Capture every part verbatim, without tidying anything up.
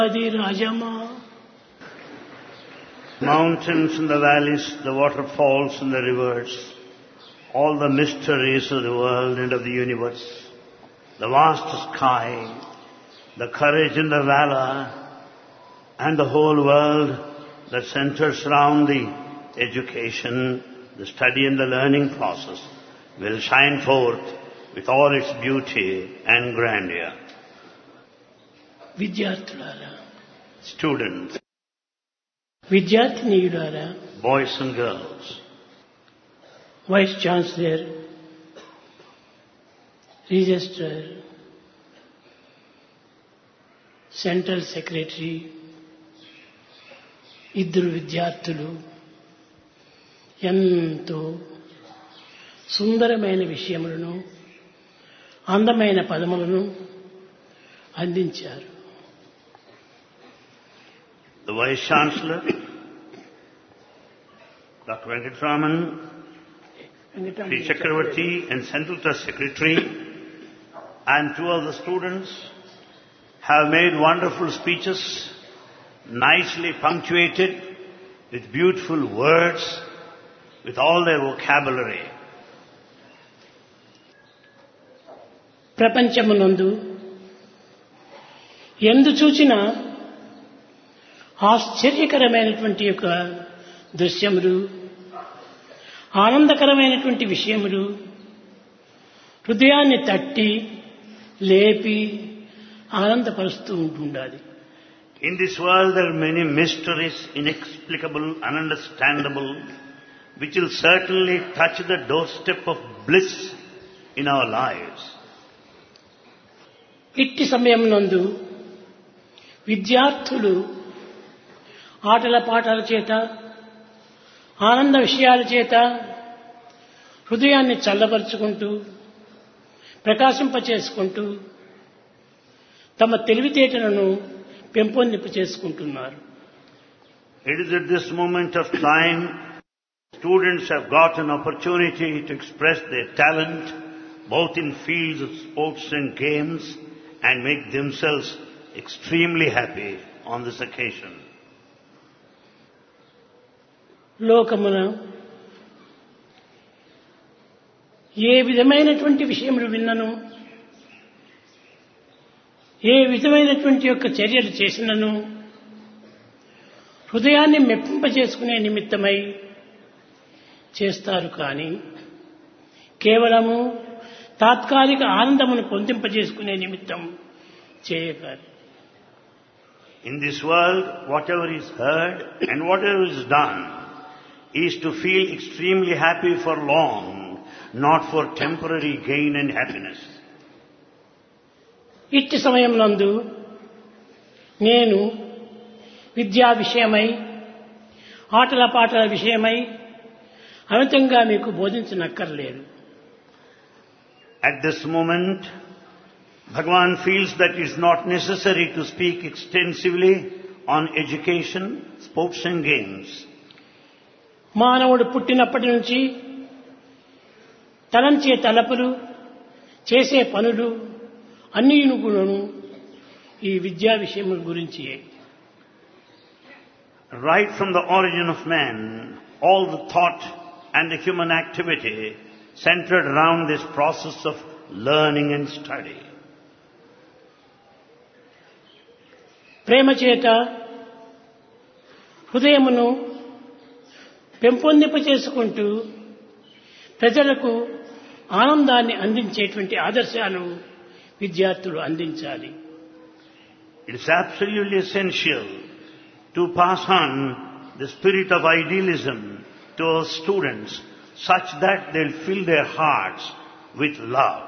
Mountains and the valleys, the waterfalls and the rivers, all the mysteries of the world and of the universe, the vast sky, the courage and the valor, and the whole world that centers around the education, the study and the learning process will shine forth with all its beauty and grandeur. విద్యార్థులారా, Students, విద్యార్థినీయులారా, boys and girls, vice chancellor, registrar, central secretary, ఇద్దరు విద్యార్థులు ఎంతో సుందరమైన విషయములను, అందమైన పదములను అందించారు. the Vice Chancellor, Doctor Venkatraman, Sri Chakravarti and Central Trust Secretary, and two of the students have made wonderful speeches, nicely punctuated with beautiful words, with all their vocabulary. ప్రపంచమునందు ఎందు చూచినా ఆశ్చర్యకరమైనటువంటి యొక్క దృశ్యములు, ఆనందకరమైనటువంటి విషయములు హృదయాన్ని తట్టి లేపి ఆనందపరుస్తూ ఉంటుండాలి. In this world there are many mysteries, inexplicable, ununderstandable, which will certainly touch the doorstep of bliss in our lives. ఇట్టి సమయం నందు విద్యార్థులు ఆటల పాటల చేత, ఆనంద విషయాల చేత హృదయాన్ని చల్లబరుచుకుంటూ, ప్రకాశింపచేసుకుంటూ తమ తెలివితేటలను పెంపొందింప చేసుకుంటున్నారు. It is at this moment of time students have got an opportunity to express their talent both in fields of sports and games and make themselves extremely happy on this occasion. లోకమున ఏ విధమైనటువంటి విషయములు విన్నను, ఏ విధమైనటువంటి యొక్క చర్యలు చేసినను హృదయాన్ని మెప్పింపజేసుకునే నిమిత్తమై చేస్తారు. కానీ కేవలము తాత్కాలిక ఆనందమును పొందింపజేసుకునే నిమిత్తం చేయగలరు. In this world, whatever is heard and whatever is done is to feel extremely happy for long, not for temporary gain and happiness. ఇట్టి సమయం నందు నేను విద్యా విషయమై, ఆటల పాటల విషయమై అమితంగా మీకు బోధించనక్కర్లేదు. At this moment, Bhagavan feels that it is not necessary to speak extensively on education, sports and games. మానవుడు పుట్టినప్పటి నుంచి తలంచే తలపులు, చేసే పనులు అన్నీను కూడాను ఈ విద్యా విషయముల గురించి. Right from the origin of man, all the thought and the human activity centered around this process of learning and study. ప్రేమ చేత హృదయమును పెంపొందింప చేసుకుంటూ ప్రజలకు ఆనందాన్ని అందించేటువంటి ఆదర్శాలు విద్యార్థులు అందించాలి. It is absolutely essential to pass on the spirit of idealism to our students such that they'll fill their hearts with love.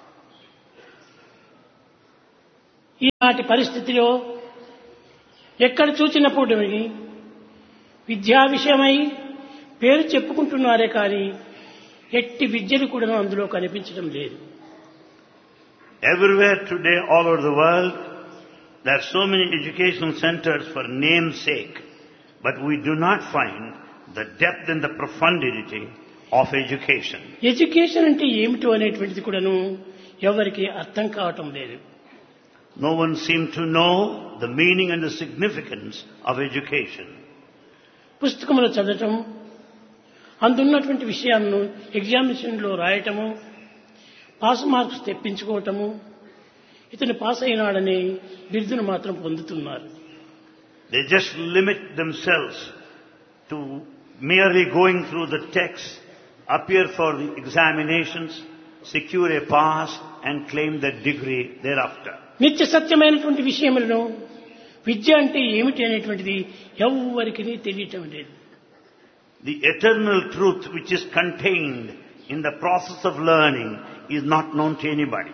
ఈనాటి పరిస్థితిలో ఎక్కడ చూచినప్పుడు విద్యా విషయమై పేరు చెప్పుకుంటున్నారే కానీ ఎట్టి విద్యలు కూడా అందులో కనిపించడం లేదు. Everywhere today, all over the world, there are so many educational centers for name's sake, but we do not find the depth and the profundity of education. Education అంటే ఏమిటో అనేటువంటిది కూడాను ఎవరికి అర్థం కావటం లేదు. No one seemed to know the meaning and the significance of education. పుస్తకములు చదవటం, అందున్నటువంటి విషయాలను ఎగ్జామినేషన్లో రాయటము, పాస్ మార్క్స్ తెప్పించుకోవటము, ఇతను పాస్ అయినాడని బిరుదును మాత్రం పొందుతున్నారు. They just limit themselves to merely going through the text, appear for the examinations, secure a pass and claim that degree thereafter. నిత్య సత్యమైనటువంటి విషయములను విద్య అంటే ఏమిటి అనేటువంటిది ఎవ్వరికీ తెలియటం లేదు. The eternal truth which is contained in the process of learning is not known to anybody.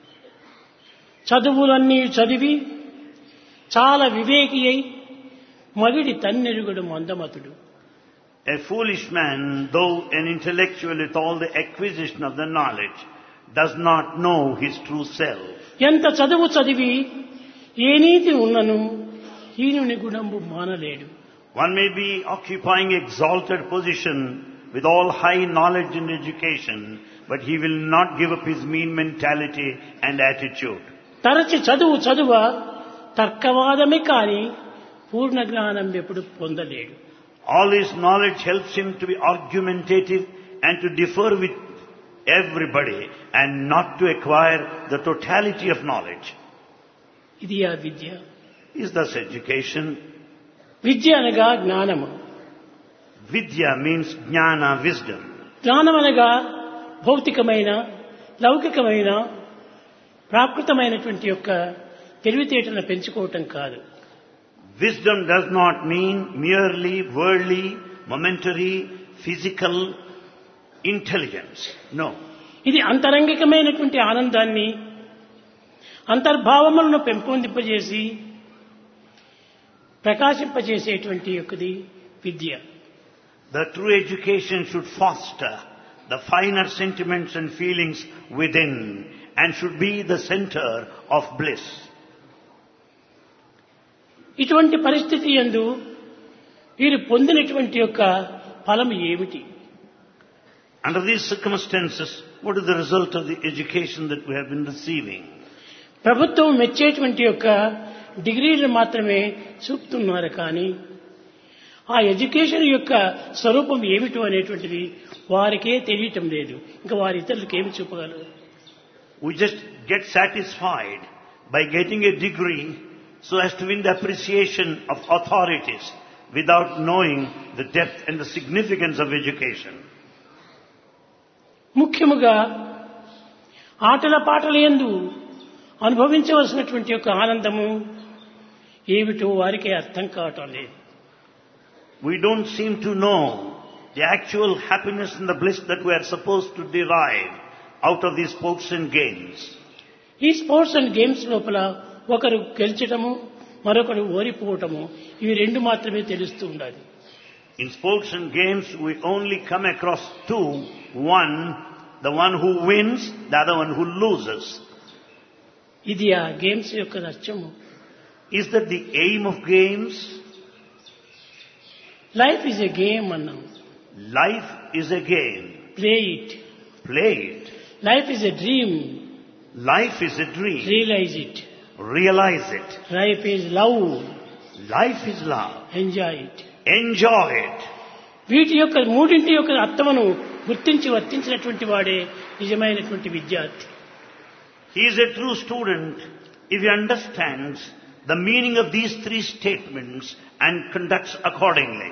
చదువులన్నీ చదివి చాలా వివేకి అయి మగిడి తన్నెరుగుడు మందమతుడు. A foolish man, though an intellectual with all the acquisition of the knowledge, does not know his true self. ఎంత చదువు చదివి ఏ నీతి ఉన్నను హీనుని గుణంబు మానలేడు. One may be occupying exalted position with all high knowledge and education, but he will not give up his mean mentality and attitude. తరచి చదువు చదువ తర్కవాదమే కాని పూర్ణ జ్ఞానం ఎప్పుడు పొందలేడు. All his knowledge helps him to be argumentative and to differ with everybody and not to acquire the totality of knowledge. ఇది ఆ విద్య. Is thus education. విద్య అనగా జ్ఞానము. Vidya means jnana, wisdom. జ్ఞానం అనగా భౌతికమైన లౌకికమైన ప్రాకృతమైనటువంటి యొక్క తెలివితేటలను పెంచుకోవటం కాదు. Wisdom does not mean merely worldly, momentary, physical intelligence. No. ఇది అంతరంగికమైనటువంటి ఆనందాన్ని అంతర్భావములను పెంపొందింపజేసి ప్రకాశింపజేసేటువంటి యొక్కది విద్య. The true education should foster the finer sentiments and feelings within and should be the center of bliss. ఇటువంటి పరిస్థితి యందు వీరు పొందినటువంటి యొక్క ఫలం ఏమిటి? Under these circumstances, what is the result of the education that we have been receiving? ప్రభుత్వం మెచ్చేటువంటి యొక్క డిగ్రీలు మాత్రమే చూపుతున్నారు కానీ ఆ ఎడ్యుకేషన్ యొక్క స్వరూపం ఏమిటో అనేటువంటిది వారికే తెలియటం లేదు. ఇంకా వారి ఇతరులకు ఏమి చూపగలరు? We just get satisfied by getting a degree so as to win the appreciation of authorities without knowing the depth and the significance of education. ముఖ్యముగా ఆటల పాటల యందు అనుభవించవలసినటువంటి యొక్క ఆనందము ఏమిటో వారికే అర్థం కావటం లేదు. We don't seem to know the actual happiness and the bliss that we are supposed to derive out of these sports and games. ఈ స్పోర్ట్స్ అండ్ గేమ్స్ లోపల ఒకరు గెలిచటము మరొకరు ఓడిపోవటము ఇవి రెండు మాత్రమే తెలుస్తూ ఉండాలి. In sports and games we only come across two, one the one who wins, the other one who loses. ఇది ఆ గేమ్స్ యొక్క లక్ష్యము. Is that the aim of games? Life is a game అన్నాం. Life is a game. Play it. Play it. Life is a dream. Life is a dream. Realise it. Realize it. Life is love. Life is love. Enjoy it. Enjoy it. వీటి యొక్క మూడింటి యొక్క అర్థమును గుర్తించి వర్తించినటువంటి వాడే నిజమైనటువంటి విద్యార్థి. He is a true student if he understands the meaning of these three statements and conducts accordingly.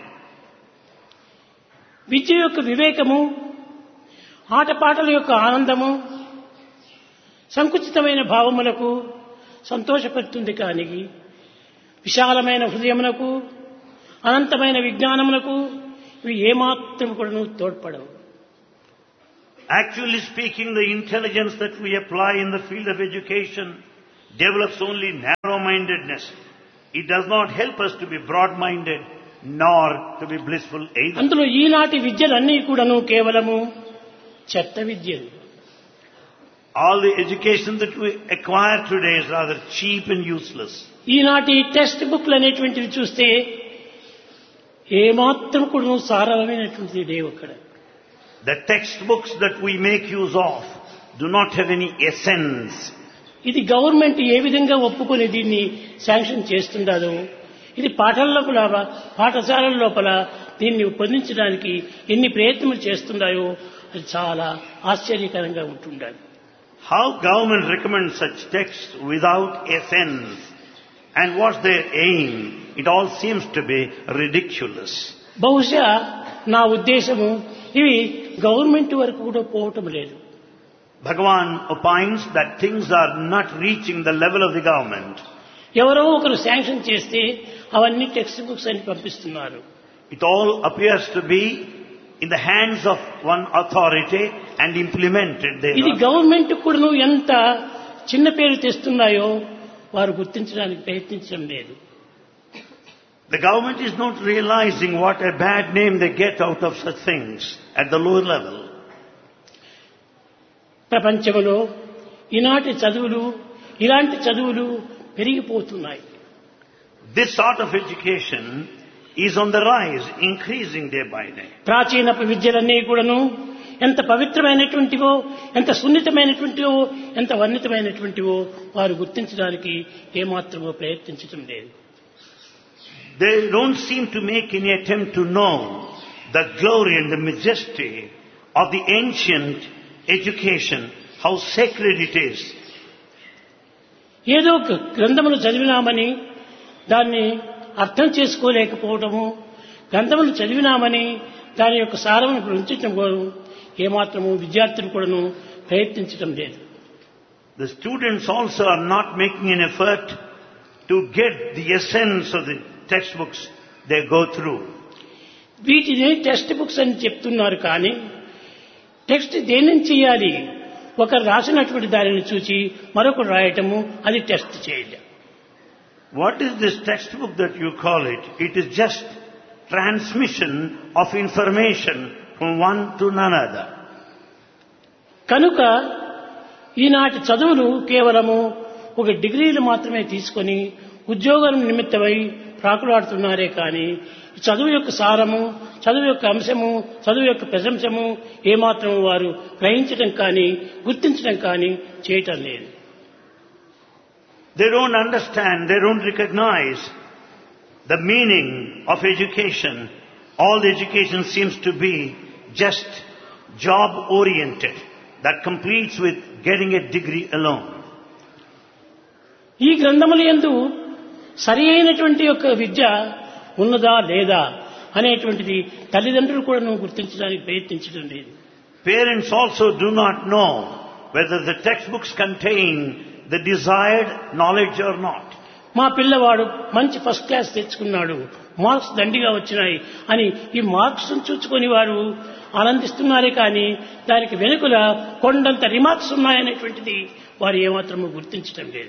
విద్య యొక్క వివేకము, ఆటపాటల యొక్క ఆనందము సంకుచితమైన భావములకు సంతోషపెడుతుంది కానీ విశాలమైన హృదయమునకు అనంతమైన విజ్ఞానమునకు ఇవి ఏమాత్రం కూడా తోడ్పడవు. Actually speaking, the intelligence that we apply in the field of education develops only narrow-mindedness. It does not help us to be broad-minded nor to be blissful either. అందులో ఈనాటి విద్యలన్నీ కూడాను కేవలము చెత్త విద్యలు. All the education that we acquire today is rather cheap and useless. ఈనాటి text బుక్లు అనేటువంటివి చూస్తే ఏమాత్రం కూడా సారమైనటువంటిది లేవు అక్కడ. The textbooks that we make use of do not have any essence. ఇది గవర్నమెంట్ ఏ విధంగా ఒప్పుకొని దీన్ని శాంక్షన్ చేస్తుందో, ఇది పాఠాల లోపల పాఠశాలల లోపల దీన్ని పొందించడానికి ఎన్ని ప్రయత్నాలు చేస్తున్నాయో అది చాలా ఆశ్చర్యకరంగా ఉంటుండాలి. How government recommends such texts without a sense and what's their aim, it all seems to be ridiculous. బహుశా నా ఉద్దేశము ఇవి గవర్నమెంట్ వరకు కూడా పోవటం లేదు. Bhagavan opines that things are not reaching the level of the government. ఎవరో ఒకరు శాంక్షన్ చేస్తే అవన్నీ టెక్స్ట్ బుక్స్ అని పంపిస్తున్నారు. It all appears to be in the hands of one authority and implemented there. ఇది గవర్నమెంట్ కూడా ఎంత చిన్న పేరు తెస్తున్నాయో వారు గుర్తించడానికి ప్రయత్నించడం లేదు. The government is not realizing what a bad name they get out of such things at the lower level. ప్రపంచంలో ఈనాటి చదువులు ఇలాంటి చదువులు పెరిగిపోతున్నాయి. This sort of education is on the rise, increasing day by day. ప్రాచీన విద్యలన్నీ కూడాను ఎంత పవిత్రమైనటువంటివో, ఎంత సున్నితమైనటువంటివో, ఎంత వర్ణితమైనటువంటివో వారు గుర్తించడానికి ఏమాత్రమో ప్రయత్నించడం లేదు. They don't seem to make any attempt to know the glory and the majesty of the ancient education, how sacred it is. ఏదో ఒక గ్రంథములు చదివినామని దాన్ని అర్థం చేసుకోలేకపోవటము, గ్రంథములు చదివినామని దాని యొక్క సారమును గ్రహించటం ఏమాత్రము విద్యార్థులు కూడాను ప్రయత్నించడం లేదు. The students also are not making an effort to get the essence of the textbooks they go through. వీటిని టెక్స్ట్ బుక్స్ అని చెప్తున్నారు, కానీ టెక్స్ట్ దేనిని చేయాలి? ఒకరు రాసినటువంటి దానిని చూసి మరొకరు రాయటము, అది టెస్ట్ చేయాలి. What is this textbook that you call it? It is just transmission of information from one to another. కనుక ఈనాటి చదువులు కేవలము ఒక డిగ్రీలు మాత్రమే తీసుకొని ఉద్యోగం నిమిత్తమై ప్రాకులాడుతున్నారే కానీ చదువు యొక్క సారము, చదువు యొక్క అంశము, చదువు యొక్క ప్రశంసము ఏమాత్రము వారు గ్రహించడం కానీ గుర్తించడం కానీ చేయటం లేదు. They don't understand, they don't recognize the meaning of education. All the education seems to be just job oriented, that completes with getting a degree alone. ఈ గ్రంథముల యందు సరి అయినటువంటి యొక్క విద్య ఉన్నదా లేదా అనేటువంటిది తల్లిదండ్రులు కూడా గుర్తించడానికి ప్రయత్నించడం లేదు. Parents also do not know whether the textbooks contain the desired knowledge or not. మా పిల్లవాడు మంచి ఫస్ట్ క్లాస్ తెచ్చుకున్నాడు, మార్క్స్ దండిగా వచ్చినాయి అని ఈ మార్క్స్ చూచుకొని వారు ఆనందిస్తున్నారే కానీ దానికి వెనుకల కొండంత రిమార్క్స్ ఉన్నాయనేటువంటిది వారు ఏమాత్రము గుర్తించడం లేదు.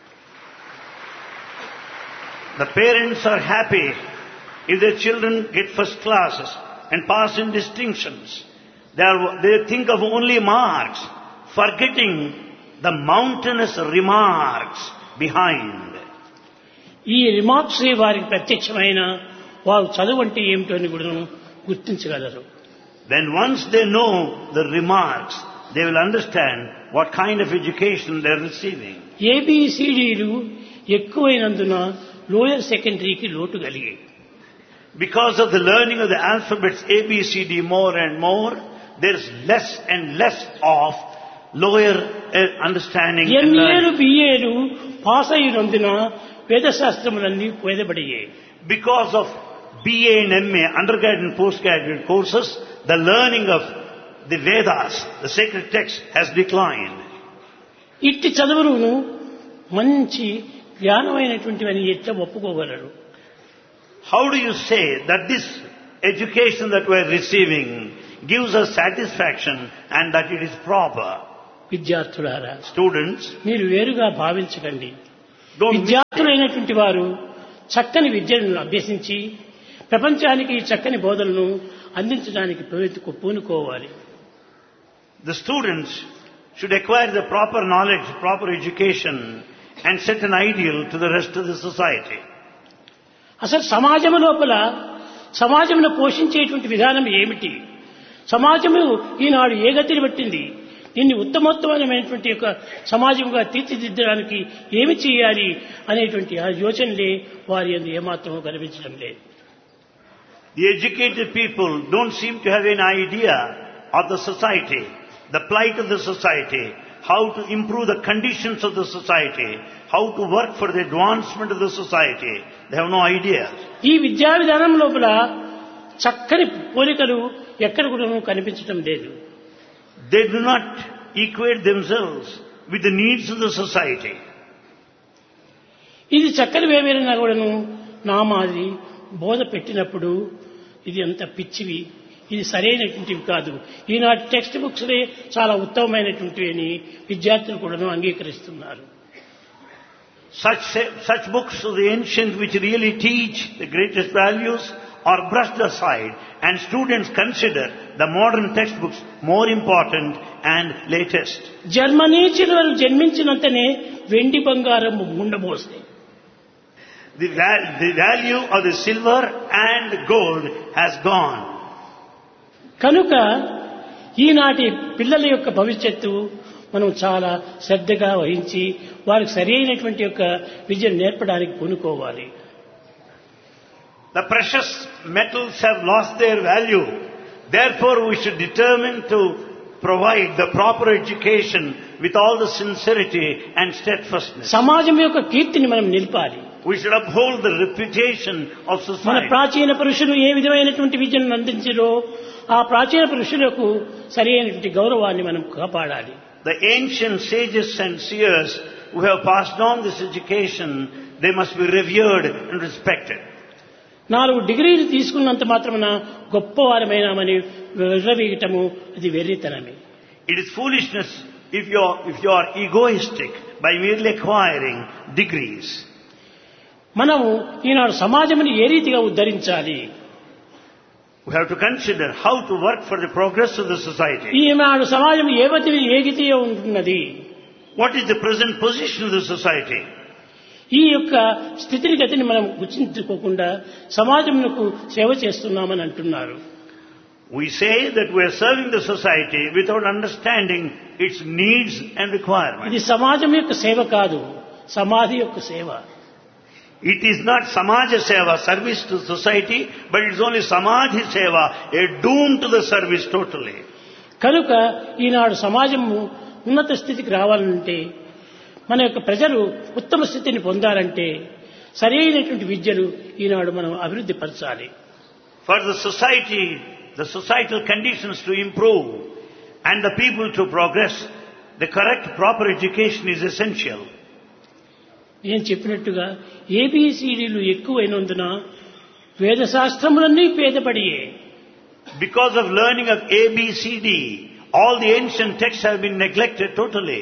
The parents are happy if their children get first classes and pass in distinctions. They, are, they think of only marks, forgetting the mountainous remarks behind. ఈ రిమార్క్స్ వారికి ప్రత్యక్షమైన వారు చదువు అంటే ఏమిటో అని కూడా గుర్తించగలరు. Then once they know the remarks, they will understand what kind of education they are receiving. ఏబిసిడీలు ఎక్కువైనందున లోయర్ సెకండరీకి లోటు కలిగాయి. Because of the learning of the alphabets A B C D more and more, there is less and less of lower understanding and ఎంఏలు learning. బిఏలు pass అయినందున వేదశాస్త్రములన్నీ పేదబడియాయి. Because of B A and M A, undergraduate and postgraduate courses, the learning of the Vedas, the sacred text, has declined. ఇట్టి చదువులను మంచి జ్ఞానమైనటువంటివని ఎట్లా ఒప్పుకోగలరు? How do you say that this education that we are receiving gives us satisfaction and that it is proper? విద్యార్థులారా, Students, మీరు వేరుగా భావించకండి. don't విద్యార్థులైనటువంటి వారు చక్కని విద్యను అభ్యసించి ప్రపంచానికి ఈ చక్కని బోధనను అందించడానికి పూనుకోవాలి. The students should acquire the proper knowledge, proper education and set an ideal to the rest of the society. అసలు సమాజము లోపల సమాజమును పోషించేటువంటి విధానం ఏమిటి? సమాజము ఈనాడు ఏ గతిని పట్టింది? దీన్ని ఉత్తమోత్తమైనటువంటి యొక్క సమాజంగా తీర్చిదిద్దడానికి ఏమి చేయాలి అనేటువంటి ఆ యోచనలే వారి యందు ఏమాత్రం కనిపించడం లేదు. The educated people don't seem to have an idea of the society, the plight of the society, how to improve the conditions of the society, how to work for the advancement of the society. They have no idea. ఈ విద్యా విధానం లోపల చక్కని పోలికలు ఎక్కడ కూడా కనిపించడం లేదు. They do not equate themselves with the needs of the society. ఇది చక్కని వేవేరైనా కూడాను నా మాదిరి బోధ పెట్టినప్పుడు ఇది అంత పిచ్చివి, ఇది సరైనటువంటివి కాదు, ఈనాటి టెక్స్ట్ బుక్స్లే చాలా ఉత్తమమైనటువంటివి అని విద్యార్థులు కూడాను అంగీకరిస్తున్నారు. Such, such books of the ancient which really teach the greatest values are brushed aside, and students consider the modern textbooks more important and latest. జర్మనీచులు జన్మించినంతనే వెండి బంగారం ఉండబోస్తాయి. The, val- the value of the silver and gold has gone. కనుక ఈనాటి పిల్లల యొక్క భవిష్యత్తు మనం చాలా శ్రద్ధగా వహించి వారికి సరైనటువంటి యొక్క విద్యను నేర్పడానికి పూనుకోవాలి. The precious metals have lost their value. Therefore, we should determine to provide the proper education with all the sincerity and steadfastness. సమాజం యొక్క కీర్తిని మనం నిలపాలి. We should uphold the reputation of మన society. ప్రాచీన పురుషులు ఏ విధమైనటువంటి విద్యను అందించారో ఆ ప్రాచీన పురుషులకు సరైనటువంటి గౌరవాన్ని మనం కాపాడాలి. The ancient sages and seers who have passed on this education, they must be revered and respected. నాలుగు డిగ్రీలు తీసుకున్నంత మాత్రమున గొప్పవారమైనామని విర్రవీగటము అది వెర్రితనమే. It is foolishness if you are, if you are egoistic by merely acquiring degrees. మనము ఈనాడు సమాజముని ఏ రీతిగా ఉద్ధరించాలి, We have to consider how to work for the progress of the society. ఈనాడు సమాజం ఏ గతి ఏ గతిలో ఉంటున్నది, What is the present position of the society? ఈ యొక్క స్థితిని గతిని మనం గుర్తించుకోకుండా సమాజమునకు సేవ చేస్తున్నామని అంటున్నారు. We say that we are serving the society without understanding its needs and requirements. ఇది సమాజం యొక్క సేవ కాదు, సమాధి యొక్క సేవ. It is not Samaja Seva, service to society, but it is only Samadhi Seva, a doom to the service totally. కనుక ఈనాడు సమాజము ఉన్నత స్థితికి రావాలంటే, మన యొక్క ప్రజలు ఉత్తమ స్థితిని పొందాలంటే సరైనటువంటి విద్యను ఈనాడు మనం అభివృద్ధి పరచాలి. For the society, the societal conditions to improve and the people to progress, the correct proper education is essential. నేను చెప్పినట్టుగా ఏబిసిడీలు ఎక్కువైనందున వేదశాస్త్రములన్నీ పేదపడియే. Because of learning of A, B, C, D, all the ancient texts have been neglected totally.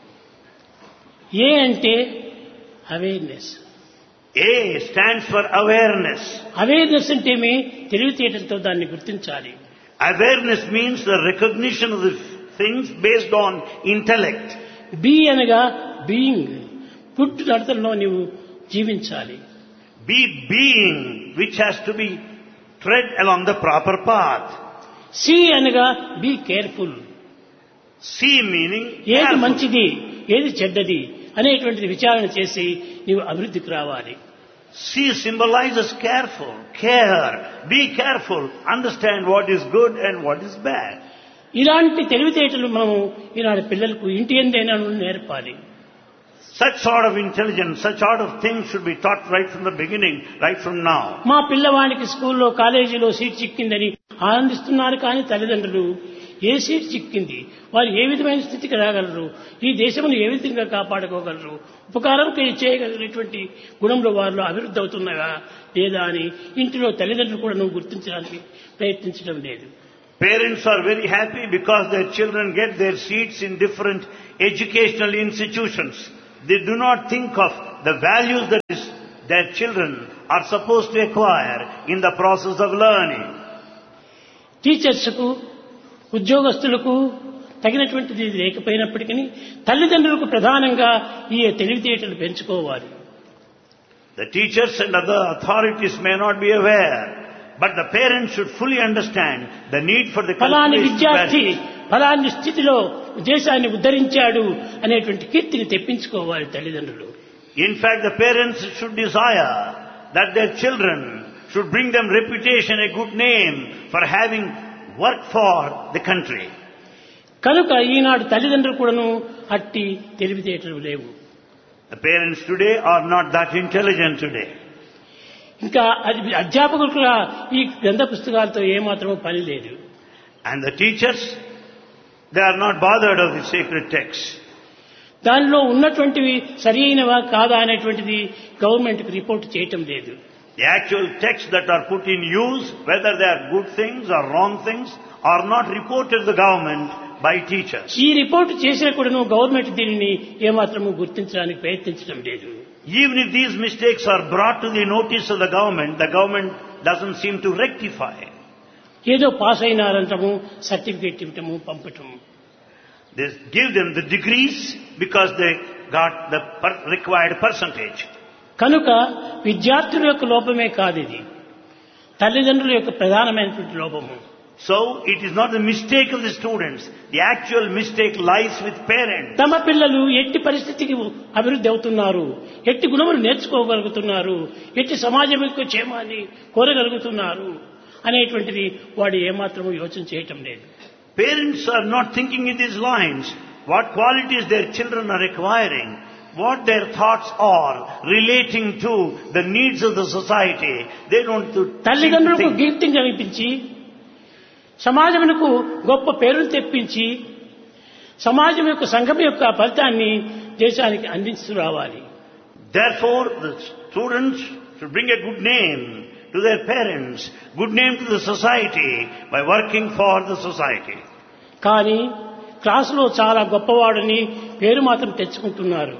ఏ అంటే awareness. A stands for awareness. Awareness అంటే మీ తెలివితేటలతో దాన్ని గుర్తించాలి. Awareness means the recognition of the things based on intellect. B అనగా being, పుట్టు నడతల్లో నీవు జీవించాలి. Be being which has to be tread along the proper path. C అనగా బీ కేర్ఫుల్. C meaning ఏది careful. మంచిది ఏది చెడ్డది అనేటువంటిది విచారణ చేసి నీవు అభివృద్ధికి రావాలి. C symbolizes careful, care, be careful, understand what is good and what is bad. ఇలాంటి తెలివితేటలు మనము ఈనాడు పిల్లలకు ఇంటి ఎందైనా నేర్పాలి. Such sort of intelligence, such sort of things should be taught right from the beginning, right from now. మా పిల్లవాడికి స్కూల్లో కాలేజీలో సీట్ చిక్కిందని ఆనందిస్తున్నారు, కానీ తల్లిదండ్రులు ఏ సీట్ చిక్కింది, వారు ఏ విధమైన స్థితికి రాగలరు, ఈ దేశమును ఏ విధంగా కాపాడుకోగలరు, ఉపకారం చేయగలిగినటువంటి గుణంలో వారిలో అభివృద్ధి అవుతున్నాయా లేదా అని ఇంటిలో తల్లిదండ్రులు కూడా నువ్వు గుర్తించడానికి ప్రయత్నించడం లేదు. Parents are very happy because their children get their seats in different educational institutions. They do not think of the values that is, their children are supposed to acquire in the process of learning. టీచర్స్కు ఉద్యోగస్తులకు తగినటువంటిది లేకపోయినప్పటికీ తల్లిదండ్రులకు ప్రధానంగా ఈ తెలివితేటలు పెంచుకోవాలి. The teachers and other authorities may not be aware, but the parents should fully understand the need for the ఫలాని cultivation of విద్యార్థి values. ఫలాని స్థితిలో దేశాన్ని ఉద్ధరించాడు అనేటువంటి కీర్తిని తెప్పించుకోవాలి తల్లిదండ్రులు. In fact, the parents should desire that their children should bring them reputation, a good name for having worked for the country. కనుక ఈనాడు తల్లిదండ్రులు కూడాను అట్టి తెలివితేటలు లేవు. The parents today are not that intelligent today. ఇంకా అధ్యాపకులు కూడా ఈ గ్రంథ పుస్తకాలతో ఏమాత్రమూ పని లేదు. And the teachers, they are not bothered of the sacred texts. దానిలో ఉన్నటువంటివి సరి అయినవా కాదా అనేటువంటిది గవర్నమెంట్కి రిపోర్ట్ చేయటం లేదు. The actual texts that are put in use, whether they are good things or wrong things, are not reported to the government by teachers. ఈ report చేసినా కూడాను గవర్నమెంట్ దీనిని ఏమాత్రము గుర్తించడానికి ప్రయత్నించడం లేదు. Even if these mistakes are brought to the notice of the government, the government doesn't seem to rectify. ఏదో pass అయినారంటము, certificate ఇవ్వటము, పంపటము. They give them the degrees because they got the per- required percentage. కనుక విద్యార్థుల యొక్క లోపమే కాదు ఇది, తల్లిదండ్రుల యొక్క ప్రధానమైనటువంటి లోపము. So it is not the mistake of the students. The actual mistake lies with parents. తమ పిల్లలు ఎట్టి పరిస్థితికి అభివృద్ధి అవుతున్నారు, ఎట్టి గుణములు నేర్చుకోగలుగుతున్నారు, ఎట్టి సమాజం యొక్క క్షేమాన్ని కోరగలుగుతున్నారు అనేటువంటిది వాడు ఏమాత్రము యోచన చేయటం లేదు. Parents are not thinking in these lines. What qualities their children are acquiring, what their thoughts are relating to the needs of the society. They don't to తల్లిదండ్రులకు think. కీర్తిని కనిపించి సమాజమునకు గొప్ప పేరును తెప్పించి సమాజం యొక్క సంఘం యొక్క ఫలితాన్ని దేశానికి అందిస్తూ రావాలి. Therefore, the students should bring a good name to their parents, good name to the society by working for the society. కానీ క్లాసులో చాలా గొప్పవాడని పేరు మాత్రం తెచ్చుకుంటున్నారు.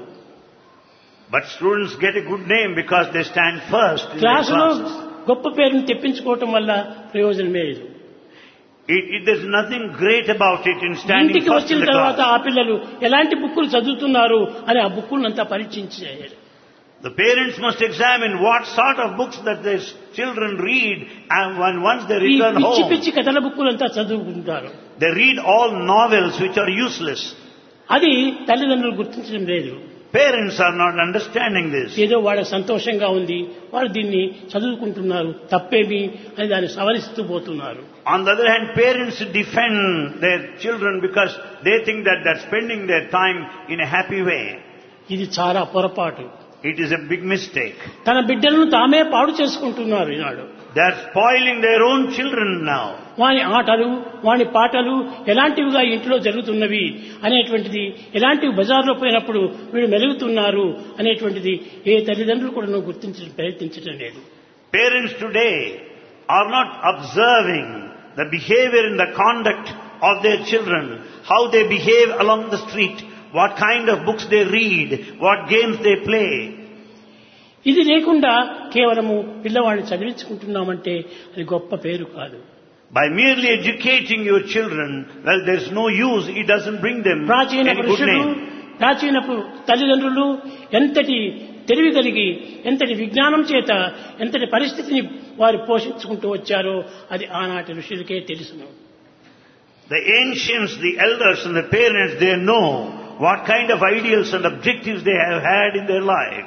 But students get a good name because they stand first in their క్లాసులో classes. గొప్ప పేరును తెప్పించుకోవటం వల్ల ప్రయోజనమే లేదు. It, it, there's nothing great about it in standing ఇంటికి first వచ్చిన in the తర్వాత class. ఆ పిల్లలు ఎలాంటి బుక్కులు చదువుతున్నారు అని ఆ బుక్కులంతా పరీక్షించారు. The parents must examine what sort of books that their children read, and when once they ఈ return పిచ్చి home, పిచ్చి కథల బుక్కులంతా చదువుకుంటారు. they read all novels which are useless. అది తల్లిదండ్రులు గుర్తించడం లేదు. Parents are not understanding this. ఏదో వాళ్ళకి సంతోషంగా ఉంది, వాళ్ళు దీన్ని చదువుకుంటున్నారు, తప్పేమి అని దాన్ని సవరిస్తూ పోతున్నారు. On the other hand, parents defend their children because they think that they're spending their time in a happy way. ఇది చాలా పొరపాటు. It is a big mistake. తన బిడ్డలను తామే పాడు చేసుకుంటున్నారు ఈనాడు. They're spoiling their own children now. వాని ఆటలు, వాని పాటలు ఎలాంటివిగా ఇంట్లో జరుగుతున్నవి అనేటువంటిది, ఎలాంటివి బజార్లో పోయినప్పుడు వీళ్ళు మెలుగుతున్నారు అనేటువంటిది ఏ తల్లిదండ్రులు కూడా గుర్తించడం ప్రయత్నించడం లేదు. Parents today are not observing the behavior and the conduct of their children, how they behave along the street, what kind of books they read, what games they play. ఇది లేకుండా కేవలము పిల్లవాడిని చదివించుకుంటున్నామంటే అది గొప్ప పేరు కాదు. By merely educating your children, well, there's no use. It doesn't bring them ప్రాచీన any good పురుషులు, name. ప్రాచీన తల్లిదండ్రులు ఎంతటి తెలివి కలిగి, ఎంతటి విజ్ఞానం చేత, ఎంతటి పరిస్థితిని వారు పోషించుకుంటూ వచ్చారో అది ఆనాటి ఋషులకే తెలుసును. The ancients, the elders and the parents, they know what kind of ideals and objectives they have had in their life.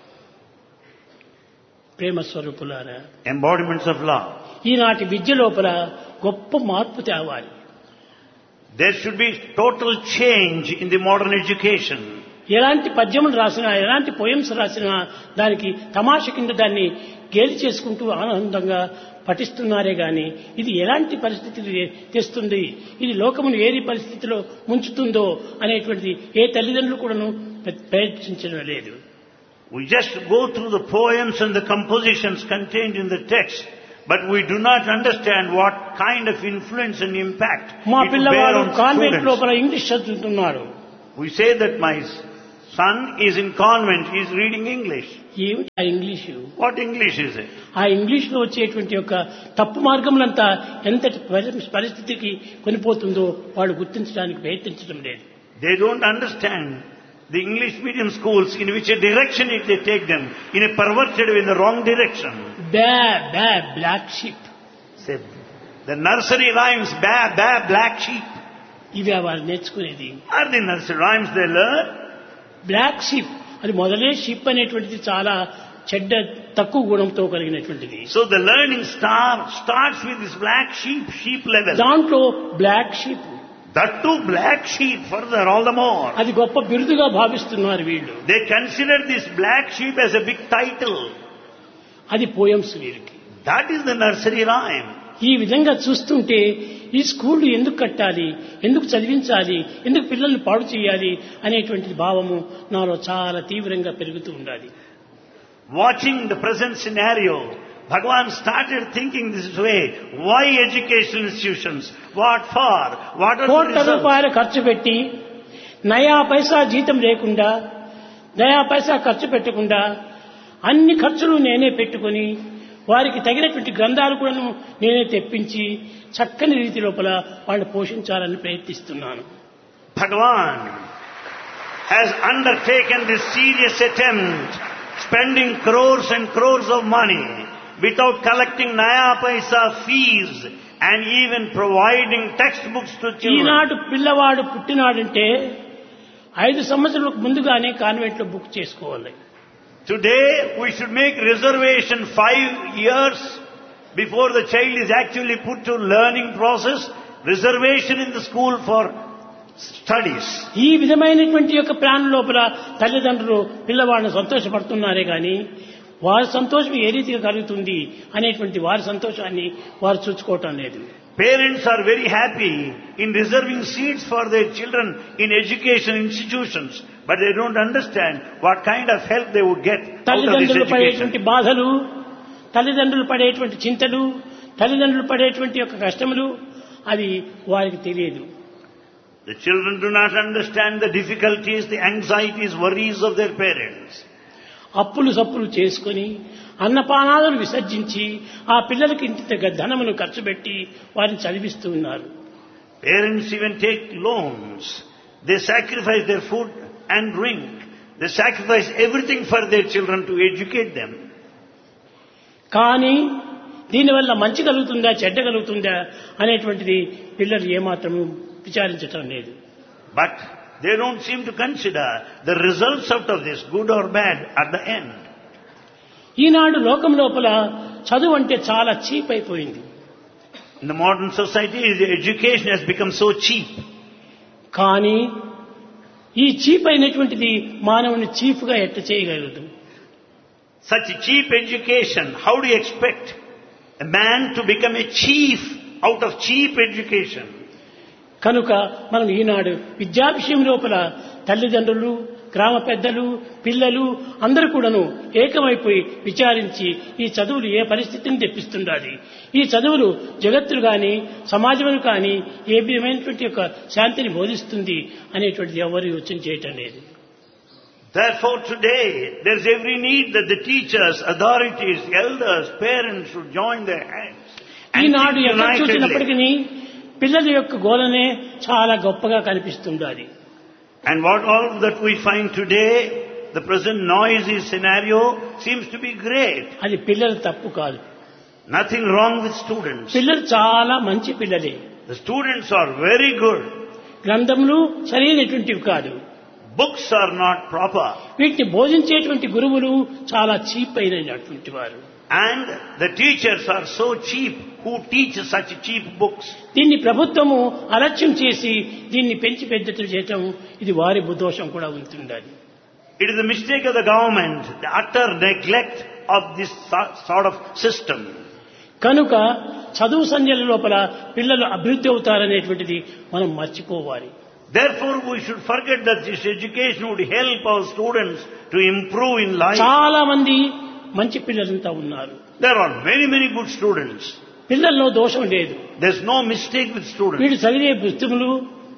ప్రేమ స్వరూపులారా, Embodiments of love. ఈనాటి విద్య లోపల గొప్ప మార్పు తేవాలి. There should be total change in the modern education. ఎలాంటి పద్యములు రాసినా, ఎలాంటి poems రాసినా దానికి తమాష కింద దాన్ని గేలి చేసుకుంటూ ఆనందంగా పఠిస్తున్నారే గాని ఇది ఎలాంటి పరిస్థితులు తెస్తుంది, ఇది లోకమును ఏది పరిస్థితిలో ముంచుతుందో అనేటువంటిది ఏ తల్లిదండ్రులు కూడాను ప్రయత్నించడం లేదు. We just go through the poems and the compositions contained in the text, but we do not understand what kind of influence and impact మా it will bear పిల్లవాడు on కాన్వెంట్ students. లోపల ఇంగ్లీష్ చదువుతున్నాడు. We say that my son is in convent, he is reading English. ఏమిటి ఆ English? What English is it? ఆ English లో వచ్చేటువంటి యొక్క తప్పు మార్గములంతా ఎంతటి పరిస్థితికి కొనిపోతుందో వాడు గుర్తించడానికి ప్రయత్నించడం లేదు. They don't understand the English medium schools in which a direction it they take them, in a perverted way, in the wrong direction. Ba, ba, black sheep. Say, the nursery rhymes, ba, ba, black sheep. ఇవి వారు నేర్చుకునేది. Are the nursery rhymes they learn? Black sheep అది మొదలే ship అనేటువంటిది చాలా చెడ్డ తక్కువ గుణంతో కలిగినటువంటిది. So the learning star starts with this black sheep, sheep level. దాంట్లో black sheep, That too black sheep further all the more. అది గొప్ప బిరుదుగా భావిస్తున్నారు వీళ్ళు. They consider this black sheep as a big title. అది పోయమ్స్ వీరికి. That is the nursery rhyme. ఈ విధంగా చూస్తుంటే ఈ స్కూల్ ఎందుకు కట్టాలి, ఎందుకు చదివించాలి, ఎందుకు పిల్లల్ని పాడు చేయాలి అనేటువంటి భావము నాలో చాలా తీవ్రంగా పెరుగుతూ ఉండాలి. Watching the present scenario, Bhagavan started thinking this way. Why educational institutions? What for? What are the కోట్ల results? రూపాయలు ఖర్చు పెట్టి నయా పైసా జీతం లేకుండా, నయా పైసా ఖర్చు పెట్టకుండా అన్ని ఖర్చులు నేనే పెట్టుకొని వారికి తగినటువంటి గ్రంథాలు కూడా నేనే తెప్పించి చక్కని రీతి లోపల వాళ్ళు పోషించాలని ప్రయత్నిస్తున్నాను. Bhagavan has undertaken this serious attempt, spending crores and crores of money without collecting naya paisa fees and even providing textbooks to children. ఈనాడు పిల్లవాడు పుట్టినాడంటే ఐదు సంవత్సరాలకు ముందుగానే కాన్వెంట్ లో బుక్ చేసుకోవాలి. Today we should make reservation five years before the child is actually put to learning process, reservation in the school for studies. ఈ విధమైనటువంటి యొక్క plan లోపల తల్లిదండ్రులు పిల్లవాడిని సంతోషపడుతున్నారే కానీ వారి సంతోషం ఏ రీతిగా కలుగుతుంది అనేటువంటి వారి సంతోషాన్ని వారు చూసుకోవటం లేదు. Parents are very happy in reserving seats for their children in education institutions, but they don't understand what kind of help they would get out of this తల్లిదండ్రులు education. పడేటువంటి బాధలు, తల్లిదండ్రులు పడేటువంటి చింతలు, తల్లిదండ్రులు పడేటువంటి యొక్క కష్టములు అది వారికి తెలియదు. The children do not understand the difficulties, the anxieties, worries of their parents. అప్పులు సప్పులు చేసుకుని అన్నపానాలను విసర్జించి ఆ పిల్లలకి ఇంత ధనమును ఖర్చు పెట్టి వారిని చదివిస్తూ ఉన్నారు. Parents even take loans. They sacrifice their food and drink. They sacrifice everything for their children to educate them. కానీ దీనివల్ల మంచి కలుగుతుందా చెడ్డ కలుగుతుందా అనేటువంటిది పిల్లలు ఏమాత్రము విచారించటం లేదు. But they don't seem to consider the results out of this, good or bad, at the end. ఈనాడు లోకం లోపల చదువు అంటే చాలా చీప్ అయిపోయింది. In the modern society, the education has become so cheap. కానీ ఈ చీప్ అయినటువంటిది మానవుని చీఫ్గా ఎట్ట చేయగలదు? Such cheap education, how do you expect a man to become a chief out of cheap education? కనుక మనం ఈనాడు విద్యా విషయం లోపల తల్లిదండ్రులు, గ్రామ పెద్దలు, పిల్లలు అందరూ కూడాను ఏకమైపోయి విచారించి ఈ చదువులు ఏ పరిస్థితిని తెప్పిస్తుండాలి, ఈ చదువులు జగత్తులు కానీ సమాజములు కానీ ఏ విధమైనటువంటి యొక్క శాంతిని బోధిస్తుంది అనేటువంటిది ఎవరు యోచన చేయటం లేదు. Therefore today, there is every need that the teachers, authorities, elders, parents should join their hands. ఈనాడు ఎక్కడ చూసినప్పటికీ పిల్లల యొక్క గోలనే చాలా గొప్పగా కనిపిస్తుండాలి. And what all that we find today, the present noisy scenario seems to be great. అది పిల్లల తప్పు కాదు. Nothing wrong with students. పిల్లలు చాలా మంచి పిల్లలే. The students are very good. గ్రంథములు సరైనటువంటివి కాదు. Books are not proper. వీటిని బోధించేటువంటి గురువులు చాలా చీప్ అయినటువంటి వారు. And the teachers are so cheap who teach such cheap books. దీన్ని ప్రభుత్వము అలక్ష్యం చేసి దీన్ని పెంచి పెద్దలు చేయటం ఇది వారి దోషం కూడా ఉంటుండాలి. It is the mistake of the government, the utter neglect of this sort of system. కనుక చదువు సంధ్యల లోపల పిల్లలు అభివృద్ధి అవుతారనేటువంటిది మనం మర్చిపోవాలి. Therefore we should forget that this education would help our students to improve in life. చాలా మంది మంచి పిల్లలంతా ఉన్నారు. There are many many good students. పిల్లల్లో దోషం లేదు. There's no mistake with students. వీడు చదివే పుస్తకములు,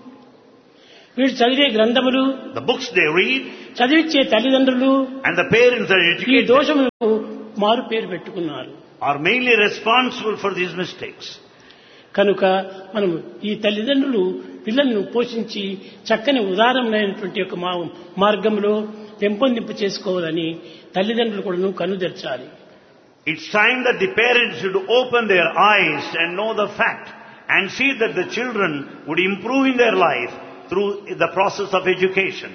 వీడు చదివే గ్రంథములు, The books they read చదివించే తల్లిదండ్రులు and the parents that ఈ educate them దోషములకు మారు పేరు పెట్టుకున్నారు. are mainly responsible for these mistakes. కనుక మనం ఈ తల్లిదండ్రులు పిల్లలను పోషించి చక్కని ఉదారమైనటువంటి ఒక మార్గంలో పెంపొందింపు చేసుకోవాలని తల్లిదండ్రులు కూడా కనుదెర్చాలి. It's time that the parents should open their eyes and know the fact and see that the children would improve in their life through the process of education.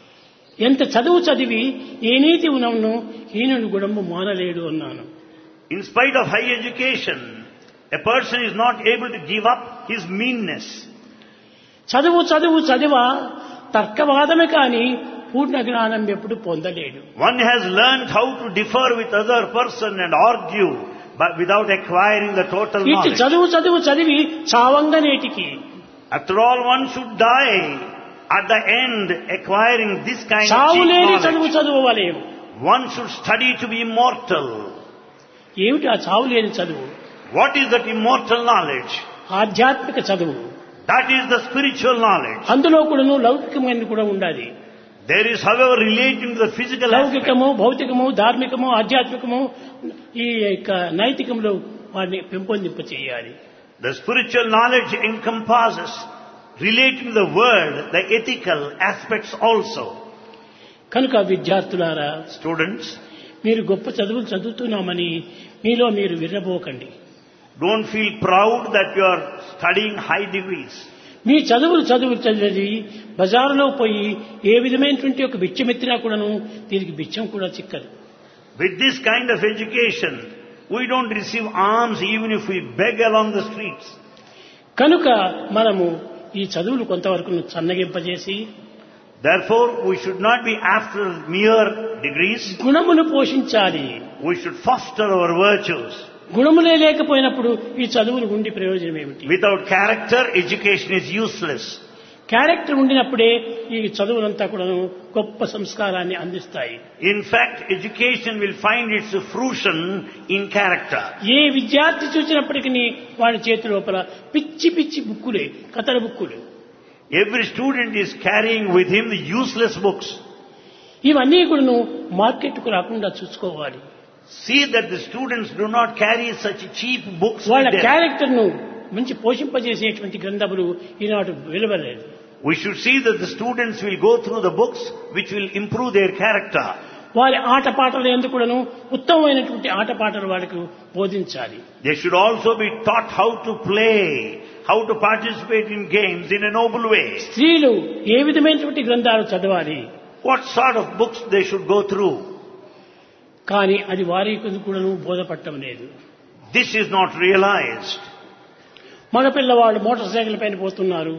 ఎంత చదువు చదివి ఏ నీతి ఉన్నను హీనుని గుణము మానలేడు అన్నాను. In spite of high education, a person is not able to give up his meanness. చదువు చదువు చదివ తర్కవాదమే కానీ పూర్ణ జ్ఞానం ఎప్పుడు పొందలేడు. One has learned how to differ with other person and argue, but without acquiring the total ఇటు knowledge. చదువు చదువు చదివి చావంగనేటికి After all, one should die at the end acquiring this kind of cheap చావులేని చదువు knowledge. చదువువలేము. One should study to be immortal. ఏమిటి ఆ చావులేని చదువు? What is that immortal knowledge? ఆధ్యాత్మిక చదువు. That is the spiritual knowledge. అందులో కూడాను లౌకికమైన కూడా ఉండాలి. There is, however, relating to the physical aspect. లౌకికము, భౌతికము, ధార్మికము, ఆధ్యాత్మికము, ఈ యొక్క నైతికంలో వారిని పెంపొందింప చేయాలి. The spiritual knowledge encompasses relating to the world, the ethical aspects also. కనుక విద్యార్థులారా, Students, మీరు గొప్ప చదువులు చదువుతున్నామని మీలో మీరు విర్రబోకండి. don't feel proud that you are studying high degrees. మీ చదువులు చదువులు చదివి బజారులో పోయి ఏ విధమైనటువంటి ఒక బిచ్చమెత్తినా కూడాను దీనికి బిచ్చం కూడా చిక్కదు. With this kind of education, we don't receive alms even if we beg along the streets. కనుక మనము ఈ చదువులు కొంతవరకు సన్నగింపజేసి, Therefore, we should not be after mere degrees. గుణమును పోషించాలి. We should foster our virtues. గుణములే లేకపోయినప్పుడు ఈ చదువులు ఉండి ప్రయోజనం ఏమిటి? Without character, education is useless. Character ఉండినప్పుడే ఈ చదువులంతా కూడా గొప్ప సంస్కారాన్ని అందిస్తాయి. In fact, education will find its fruition in character. ఏ విద్యార్థి చూసినప్పటికీ వాడి చేతి లోపల పిచ్చి పిచ్చి బుక్కులే, కథల బుక్కులు. Every student is carrying with him the useless books. ఇవన్నీ కూడా మార్కెట్కు రాకుండా చూసుకోవాలి. See that the students do not carry such cheap books వాళ్ళ with them. క్యారెక్టర్ ను మంచి పోషింపజేసేటువంటి గ్రంథములు ఈనాడు విలువలేదు. We should see that the students will go through the books which will improve their character. వారి ఆటపాటలు ఎందుకు కూడాను ఉత్తమమైనటువంటి ఆటపాటలు వారికి బోధించాలి. They should also be taught how to play, how to participate in games in a noble way. స్త్రీలు ఏ విధమైనటువంటి గ్రంథాలు చదవాలి, What sort of books they should go through. కానీ అది వారికి కూడాను బోధపడటం లేదు. This is not realized. మగ పిల్లవాళ్ళు మోటార్ సైకిల్ పైన పోతున్నారు.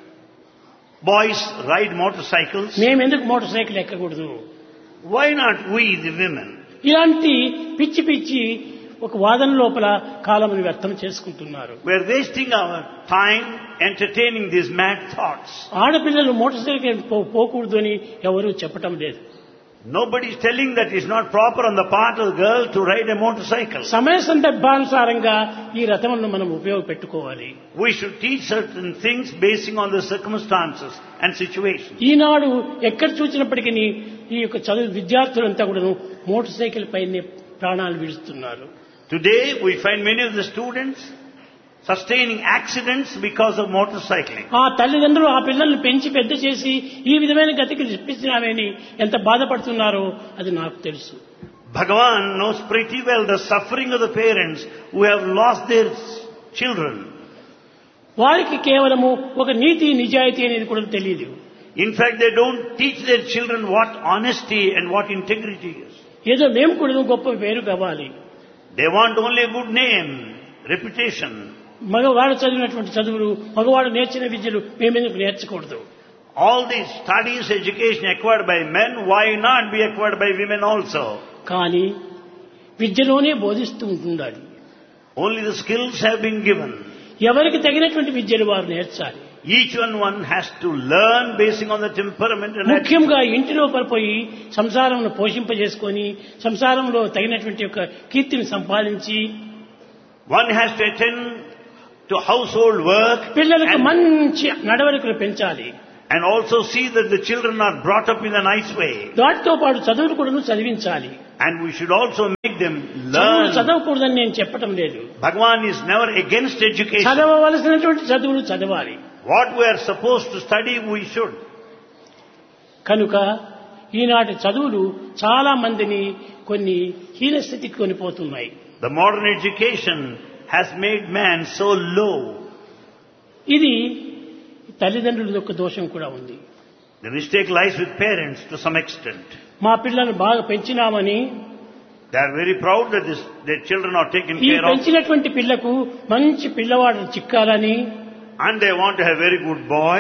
Boys ride motorcycles. మేమెందుకు motor cycle ఎక్కకూడదు? Why not we, the women? ఇలాంటి పిచ్చి పిచ్చి ఒక వాదన లోపల కాలమును వ్యర్థం చేసుకుంటున్నారు. We are wasting our time entertaining these mad thoughts. ఆడపిల్లలు మోటార్ సైకిల్ పో- పోకూడదు అని ఎవరూ చెప్పటం లేదు. Nobody is telling that it's not proper on the part of the girl to ride a motorcycle. సమయ సందర్భానుసారంగా ఈ రథములను మనం ఉపయోగపెట్టుకోవాలి. We should teach certain things basing on the circumstances and situations. ఈనాడు ఎక్కడ చూసినప్పటికీ ఈ యొక్క చదువు విద్యార్థులంతా కూడా మోటార్ సైకిల్ పైనే ప్రాణాలు విడుస్తున్నారు. Today we find many of the students sustaining accidents because of motorcycling. ఆ తల్లిదండ్రులు ఆ పిల్లల్ని పెంచి పెద్ద చేసి ఈ విధమైన గతికి ఇప్పించినామని ఎంత బాధపడుతున్నారో అది నాకు తెలుసు. Bhagavan knows pretty well the suffering of the parents who have lost their children. వారికి కేవలము ఒక నీతి నిజాయితీ అనేది కూడా తెలియదు. In fact, they don't teach their children what honesty and what integrity is. ఏదో మేము కూడా గొప్ప పేరు కావాలి. They want only a good name, reputation. మగవాడు చదివినటువంటి చదువులు, మగవాడు నేర్చిన విద్యలు మేమెందుకు నేర్చకూడదు? All these studies, education acquired by men, why not be acquired by women also? కానీ విద్యలోనే బోధిస్తూ ఉంటుండాలి. Only the skills have been given. ఎవరికి తగినటువంటి విద్యలు వారు నేర్చాలి. Each one one has to learn basing on the temperament and attitude. ముఖ్యంగా ఇంటిలో పడిపోయి సంసారంలో పోషింపజేసుకొని సంసారంలో తగినటువంటి ఒక కీర్తిని సంపాదించి One has to attend to household work పిల్లలకు and, మంచి నడవడికలు పెంచాలి. and also see that the children are brought up in a nice way. దాటితో పాటు చదువులు కూడా చదివించాలి. And we should also make them చదువులు learn. చదవకూడదని నేను చెప్పటం లేదు. Bhagavan is never against education. చదవవలసినటువంటి చదువులు చదవాలి. What we are supposed to study, we should. కనుక ఈనాటి చదువులు చాలా మందిని కొన్ని హీనస్థితికి కొనిపోతున్నాయి. The modern education has made man so low. ఇది తల్లిదండ్రుల యొక్క దోషం కూడా ఉంది. The mistake lies with parents to some extent. మా పిల్లల్ని బాగా పెంచినామని, They are very proud that this, their children are taken ఈ care of, పెంచినటువంటి పిల్లకు మంచి పిల్లవాడు చిక్కాలని, and they want to have a very good boy.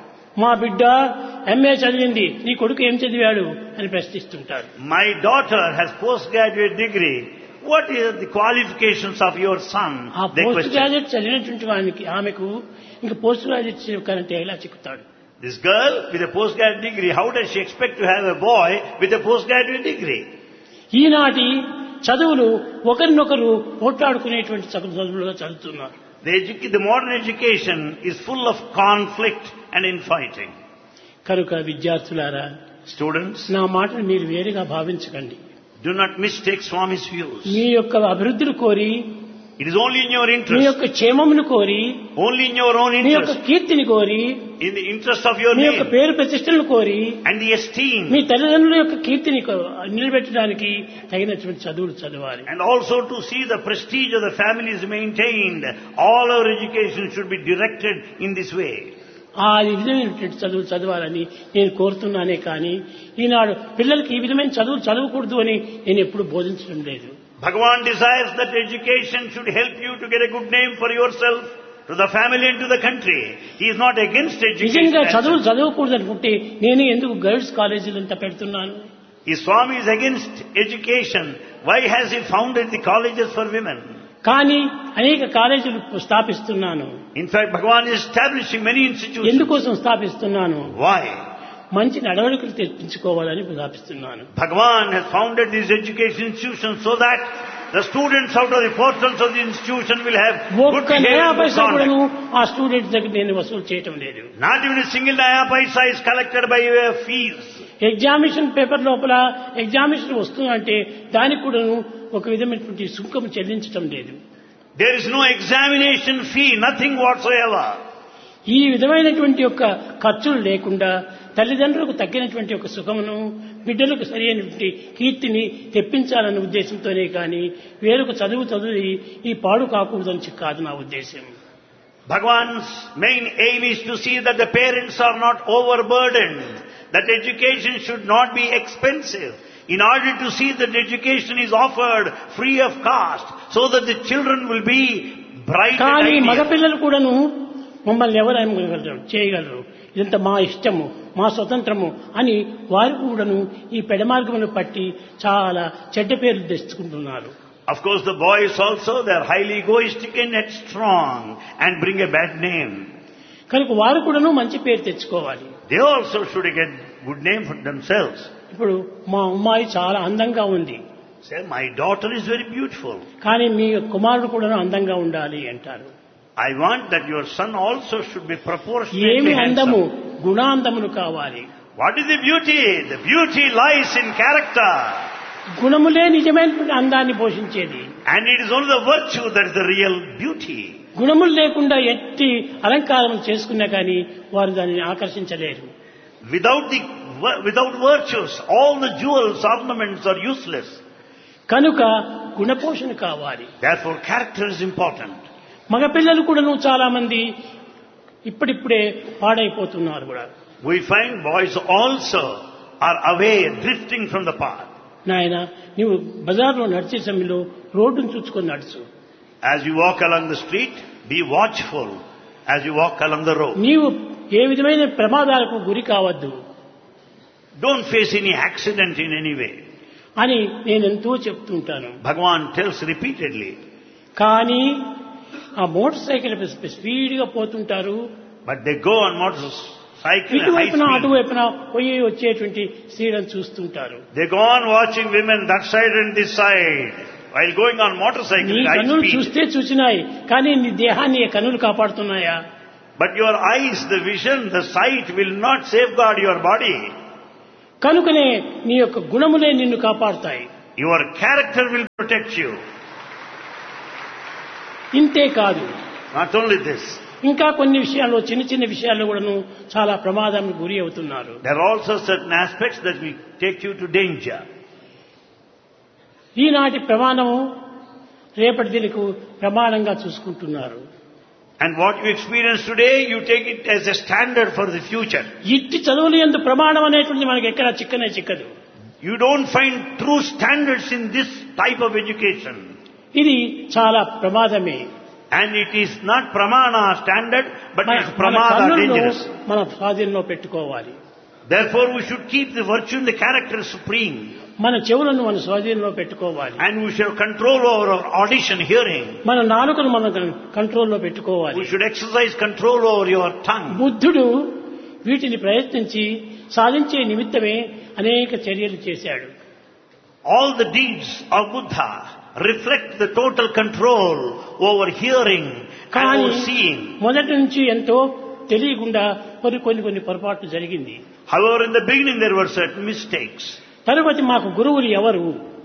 మా బిడ్డ ఎంఏ చదివింది, నీ కొడుకు ఏం చదివాడు అని ప్రశ్నిస్తుంటారు. My daughter has postgraduate degree. What is the qualifications of your son? ఆ They పోస్ట్ question. గ్రాడ్యుయేట్ చదివినటువంటి వానికి ఆమెకు ఇంకా పోస్ట్ గ్రాడ్యుయేట్ కరెంట్ ఎలా చిక్కుతాడు? This girl with a postgraduate degree, how does she expect to have a boy with a postgraduate degree? ఈనాటి చదువులు ఒకరినొకరు పోట్లాడుకునేటువంటి చదువులుగా చదువుతున్నారు. The, edu- the modern education is full of conflict and infighting. కనుక విద్యార్థులారా, Students, నా మాటను మీరు వేరుగా భావించకండి. do not mistake Swami's views. మీ యొక్క అభివృద్ధిని కోరి, It is only in your me interest, యొక్క క్షేమమును కోరి, only in your own మీ యొక్క interest, కీర్తిని కోరి, in the interest of your మీ యొక్క name పేరు ప్రతిష్టలను కోరి, and the esteem, మీ తల్లిదండ్రుల యొక్క కీర్తిని కో- నిలబెట్టడానికి తగినటువంటి చదువులు చదవాలి. and also to see the prestige of the family is maintained. All our education should be directed in this way. ఆ విధమైనటువంటి చదువులు చదవాలని నేను కోరుతున్నానే కానీ ఈనాడు పిల్లలకి ఈ విధమైన చదువులు చదవకూడదు అని నేను ఎప్పుడు బోధించడం లేదు. Bhagavan desires that education should help you to get a good name for yourself, to the family and to the country. He is not against education. నిజంగా as చదువులు such. చదవకూడదు అనుకుంటే నేనే ఎందుకు గర్ల్స్ కాలేజీలు అంతా పెడుతున్నాను? If Swami is against education, why has he founded the colleges for women? కానీ అనేక కాలేజీలు స్థాపిస్తున్నాను. In fact, Bhagavan is establishing many institutions. ఎందుకోసం స్థాపిస్తున్నాను? Why? మంచి నడవడికలు తెప్పించుకోవాలని స్థాపిస్తున్నాను. Bhagavan has founded these education institutions so that the students out of the portals of the institution will have good ఒక్క behavior నయా and good పైసా కూడాను conduct. ఆ students దగ్గర నేను వసూలు చేయటం లేదు. Not even a single naya paisa is collected by way of fees. Examination paper లోపల ఎగ్జామినేషన్ వస్తుందంటే దానికి కూడాను ఒక విధమైనటువంటి సుంకం చెల్లించటం లేదు. There is no examination fee, nothing whatsoever. ఈ విధమైనటువంటి యొక్క ఖర్చులు లేకుండా తల్లిదండ్రులకు తగ్గినటువంటి ఒక సుఖమును, బిడ్డలకు సరైనటువంటి కీర్తిని తెప్పించాలనే ఉద్దేశంతోనే కానీ వేరొక చదువు చదివి ఈ పాడు కాకూడదని కాదు నా ఉద్దేశం. Bhagavan's main aim is to see that the parents are not overburdened, that education should not be expensive, in order to see that education is offered free of cost, so that the children will be bright కానీ and ideal. మగపిల్లలు కూడాను మమ్మల్ని ఎవరు ఏమగలరు చేయగలరు, ఇదంతా మా ఇష్టము, మా స్వతంత్రము అని వారు కూడాను ఈ పెడమార్గమును పట్టి చాలా చెడ్డ పేర్లు తెచ్చుకుంటున్నారు. Of course, the boys also, they are highly egoistic and strong and bring a bad name. కనుక వారు కూడాను మంచి పేరు తెచ్చుకోవాలి. They also should get good name for themselves. ఇప్పుడు మా అమ్మాయి చాలా అందంగా ఉంది, Say, my daughter is very beautiful. కానీ మీ కుమారుడు కూడాను అందంగా ఉండాలి అంటారు. I want that your son also should be proportionately ఏమి అందము? handsome. గుణాందములు కావాలి. What is the beauty? The beauty lies in character. గుణములే నిజమైనటువంటి అందాన్ని పోషించేది. And it is only the virtue that is the real beauty. గుణములు లేకుండా ఎట్టి అలంకారం చేసుకున్నా కానీ వారు దానిని ఆకర్షించలేరు. Without the without virtues, all the jewels, ornaments are useless. కనుక గుణపోషణ కావాలి. Therefore, character is important. మగపిల్లలు కూడాను చాలా మంది ఇప్పుడిప్పుడే పాడైపోతున్నారు కూడా. We find boys also are away, drifting from the path. నాయన, నీవు బజార్లో నడిచే సమయంలో రోడ్డును చూసుకొని నడుచు. As you walk along the street, be watchful as you walk along the road. నీవు ఏ విధమైన ప్రమాదాలకు గురి కావద్దు Don't face any accident in any way. అని నేను ఎంతో చెప్తుంటాను. Bhagavan tells repeatedly. కానీ ఆ మోటార్ సైకిల్ స్పీడ్గా పోతుంటారు, But they go on motorcycle at high ఇటువైపున speed. అటువైపున పోయి వచ్చేటువంటి స్త్రీలను చూస్తుంటారు. They go on watching women that side and this side while going on motorcycle నీ at high కన్నులు speed. చూస్తే చూసినాయి, కానీ నీ దేహాన్ని ఈ కన్నులు కాపాడుతున్నాయా? But your eyes, the vision, the sight will not safeguard your body. కనుకనే నీ యొక్క గుణములే నిన్ను కాపాడుతాయి. Your character will protect you. ఇంతే కాదు, Not only this, ఇంకా కొన్ని విషయాల్లో చిన్న చిన్న విషయాల్లో కూడాను చాలా ప్రమాదానికి గురి అవుతున్నారు. there are also certain aspects that will take you to danger. ఈనాటి ప్రమాణము రేపటి దినకు ప్రమాణంగా చూసుకుంటున్నారు. And what you experience today, you take it as a standard for the future. ఇట్టి చదువులు యందు ప్రమాణం అనేటువంటి మనకి ఎక్కడ చిక్కనే చిక్కదు. You don't find true standards in this type of education. ఇది చాలా ప్రమాదమే. And it is not pramana standard, but మన- it is మన pramada కన్నులను dangerous. మన స్వాధీనంలో పెట్టుకోవాలి. Therefore we should keep the virtue and the character supreme. మన చెవులను మన స్వాధీనంలో పెట్టుకోవాలి. And we should have control over our audition hearing. మన నాలుకను మన కంట్రోల్లో పెట్టుకోవాలి. We should exercise control over your tongue. బుద్ధుడు వీటిని ప్రయత్నించి సాధించే నిమిత్తమే అనేక చర్యలు చేశాడు. All the deeds of Buddha reflect the total control over hearing and కానీ over seeing. మొదటి నుంచి ఎంతో తెలియకుండా కొన్ని కొన్ని కొన్ని పొరపాట్లు జరిగింది. However, in the beginning there were certain mistakes. తరువాత మాకు గురువులు ఎవరు,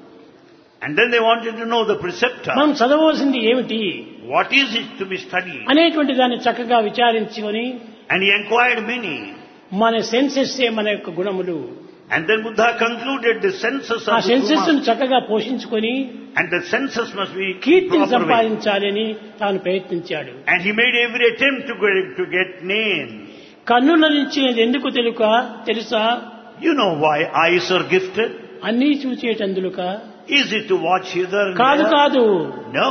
And then they wanted to know the preceptor. మనం చదవవలసింది ఏమిటి What is it to be studied? అనేటువంటి దాన్ని చక్కగా విచారించుకొని And he inquired many. మన సెన్సెస్ మన యొక్క గుణములు, And then Buddha concluded the senses ఆ of the సెన్సెస్ Kumar. చక్కగా పోషించుకొని And the senses must be కీర్తిని proper way. సంపాదించాలని తాను ప్రయత్నించాడు. And he made every attempt to get, to get name. కన్నుల నుంచి ఎందుకు తెలుక తెలుసా? You know why eyes are gifted? అన్నీ చూచేటందులుక Is it to watch hither and కాదు there? కాదు. No.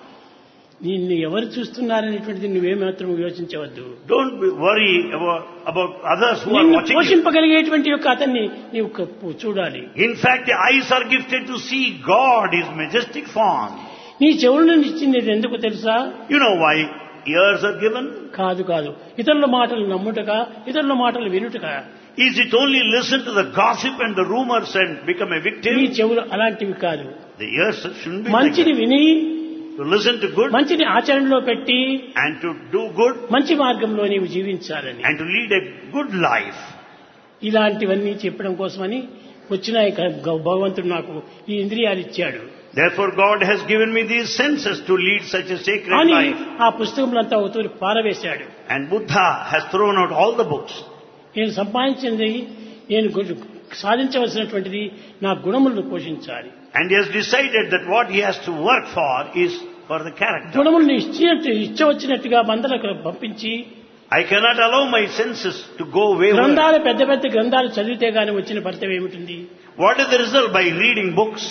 నిన్ను ఎవరు చూస్తున్నారనేటువంటిది నువ్వేమాత్రం యోచించవద్దు. Don't be worry about, about others who are నిన్ను watching you. పోషింపగలిగేటువంటి యొక్క అతన్ని నీవు క- చూడాలి. In fact, the eyes are gifted to see God, His majestic form. నీ చెవులను ఇచ్చింది ఎందుకు తెలుసా? You know why ears are given? కాదు కాదు ఇతరుల మాటలు నమ్ముటగా, ఇతరుల మాటలు వినుటగా. Is it only listen to the gossip and the rumors and become a నీ victim? చెవులు అలాంటివి కాదు. The ears shouldn't be like మంచిని that. విని To listen to good మంచిని ఆచరణలో పెట్టి and to do good మంచి మార్గంలో నీవు జీవించాలని. and to lead a good life. ఇలాంటివన్నీ చెప్పడం కోసమని వచ్చిన ఈ గ- భగవంతుడు నాకు ఈ ఇంద్రియాలు ఇచ్చాడు Therefore God has given me these senses to lead such a sacred అని life. ఆ పుస్తకములంతా ఒకతూరి పారవేశాడు. And Buddha has thrown out all the books. నేను సంపాదించింది, నేను గు- సాధించవలసినటువంటిది నా గుణములను పోషించాలి. And he has decided that what he has to work for is for the character. గుణములను ఇచ్చినట్టు ఇచ్చవచ్చినట్టుగా మందలకు పంపించి I cannot allow my senses to go wayward. గ్రంథాలు పెద్ద పెద్ద గ్రంథాలు చదివితే గాని వచ్చిన ఫలితం ఏమిటి What is the result by reading books?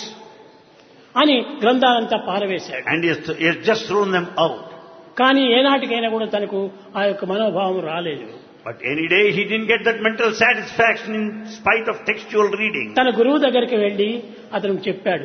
అని గ్రంథాలంతా పారవేశాడు. And he has, he has just thrown them out. కానీ ఏనాటికైనా కూడా తనకు ఆ యొక్క మనోభావం రాలేదు. But any day he didn't get that mental satisfaction in spite of textual reading. తన గురువు దగ్గరికి వెళ్లి అతను చెప్పాడు,